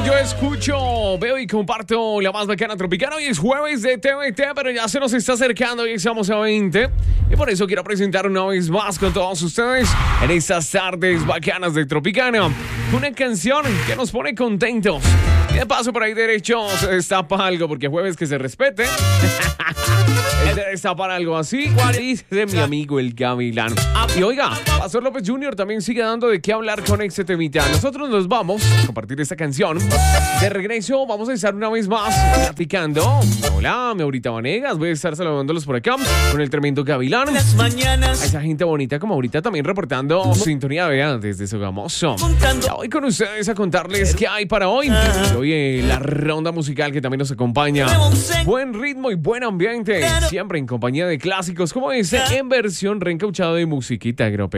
yo escucho, veo y comparto la más bacana tropicana. Hoy es jueves de TVT, pero ya se nos está acercando y estamos a 20. Y por eso quiero presentar una vez más con todos ustedes en estas tardes bacanas de Tropicana una canción que nos pone contentos. Y de paso por ahí derecho se destapa algo, porque jueves que se respete. Es de destapar algo así, dice mi amigo el Gavilán. Y oiga, Pastor López Jr. también sigue dando de qué hablar con este temita. Nosotros nos vamos a compartir esta canción. De regreso vamos a estar una vez más platicando. Hola, mi Aurita Vanegas. Voy a estar saludándolos por acá con el tremendo Gavilán. A esa gente bonita como ahorita también reportando sintonía, vean, desde Sogamoso. Ya voy con ustedes a contarles qué hay para hoy. Hoy la ronda musical que también nos acompaña. Buen ritmo y buen ambiente. Siempre en compañía de clásicos como ese, en versión reencauchada de musiquita agropecuaria.